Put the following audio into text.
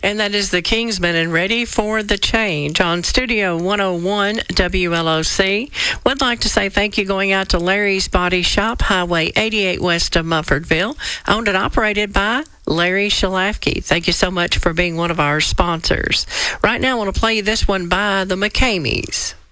And that is the Kingsmen and Ready for the Change on Studio 101 WLOC. Would like to say thank you going out to Larry's Body Shop, Highway 88 west of Muffordville, owned and operated by Larry Shalafke. Thank you so much for being one of our sponsors. Right now, I want to play you this one by the McCamies.